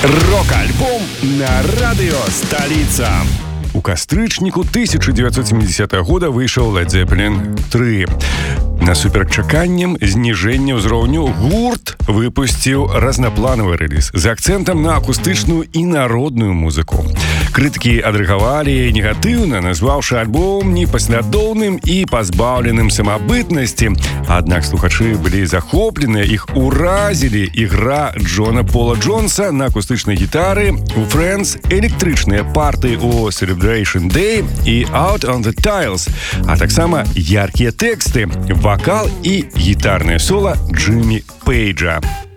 Рок-альбом на радыё «Сталіца». У кастрычніку 1970 года выйшаў Led Zeppelin 3. Насуперак чаканням зніжэння ўзроўню гурт выпусціў разнапланавы рэліз з акцэнтам на акустычную і народную музыку. Крытыкі адрэагавалі негатыўна, назваўшы альбом непаслядоўным і пазбаўленым самабытнасці. Аднак слухачы былі захопленыя, іх уразілі ігра Джона Пола Джонса на акустычнай гітары у Friends, электрычныя парты у Celebration Day і Out on the Tiles, а таксама яркія тэксты, вакал і гітарнае сола Джиммі Пейджа.